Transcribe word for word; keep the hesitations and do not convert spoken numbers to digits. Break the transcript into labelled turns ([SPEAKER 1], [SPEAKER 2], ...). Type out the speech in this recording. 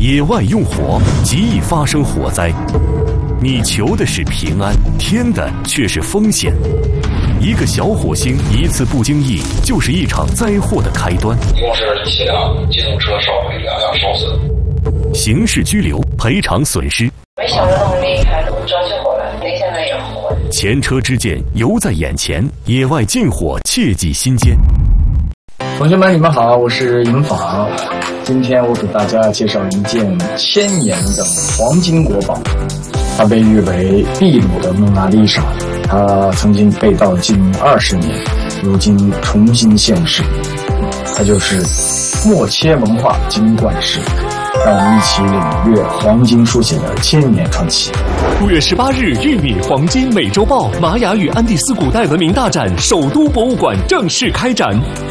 [SPEAKER 1] 野外用火极易发生火灾。你求的是平安，添的却是风险。一个小火星，一次不经意，就是一场灾祸的开端。
[SPEAKER 2] 一共是七辆机动车烧毁，两辆烧损。
[SPEAKER 1] 刑事拘留，赔偿损失。
[SPEAKER 3] 没想到那么厉害，着起火来，没想到也火。
[SPEAKER 1] 前车之鉴犹在眼前，野外禁火切记心坚。
[SPEAKER 4] 同学们，你们好，我是银法。今天我给大家介绍一件千年的黄金国宝，它被誉为秘鲁的蒙娜丽莎。它曾经被盗近二十年，如今重新现世。它就是默切文化金冠石。让我们一起领略黄金书写的千年传奇。
[SPEAKER 5] 五月十八日，玉米黄金美洲豹玛雅与安第斯古代文明大展首都博物馆正式开展。